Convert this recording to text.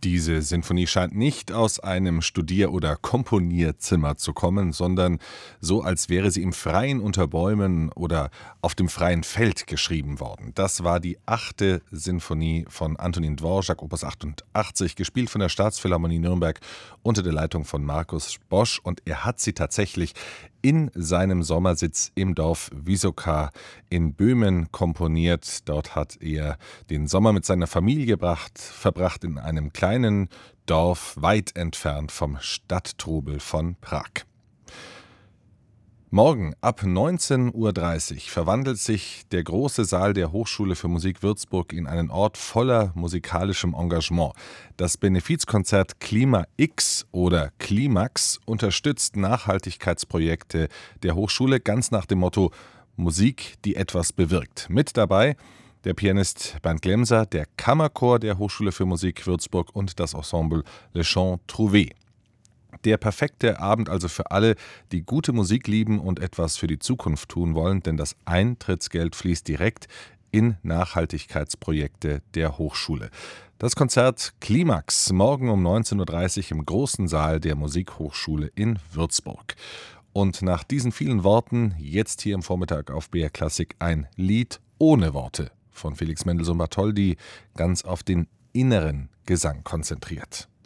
Diese Sinfonie scheint nicht aus einem Studier- oder Komponierzimmer zu kommen, sondern so, als wäre sie im Freien unter Bäumen oder auf dem freien Feld geschrieben worden. Das war die 8. Sinfonie von Antonin Dvorak, Opus 88, gespielt von der Staatsphilharmonie Nürnberg unter der Leitung von Markus Bosch. Und er hat sie tatsächlich in seinem Sommersitz im Dorf Wysoka in Böhmen komponiert. Dort hat er den Sommer mit seiner Familie verbracht in einem kleinen Dorf weit entfernt vom Stadttrubel von Prag. Morgen ab 19:30 Uhr verwandelt sich der große Saal der Hochschule für Musik Würzburg in einen Ort voller musikalischem Engagement. Das Benefizkonzert Klima X oder Klimax unterstützt Nachhaltigkeitsprojekte der Hochschule ganz nach dem Motto Musik, die etwas bewirkt. Mit dabei der Pianist Bernd Glemser, der Kammerchor der Hochschule für Musik Würzburg und das Ensemble Le Chant Trouvé. Der perfekte Abend also für alle, die gute Musik lieben und etwas für die Zukunft tun wollen, denn das Eintrittsgeld fließt direkt in Nachhaltigkeitsprojekte der Hochschule. Das Konzert Klimax morgen um 19:30 Uhr im großen Saal der Musikhochschule in Würzburg. Und nach diesen vielen Worten jetzt hier im Vormittag auf BR Klassik ein Lied ohne Worte von Felix Mendelssohn Bartholdy, ganz auf den inneren Gesang konzentriert.